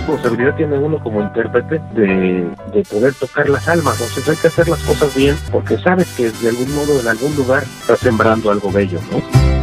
responsabilidad tiene uno como intérprete de poder tocar las almas. Entonces hay que hacer las cosas bien, porque sabes que de algún modo, en algún lugar, estás sembrando algo bello, ¿no?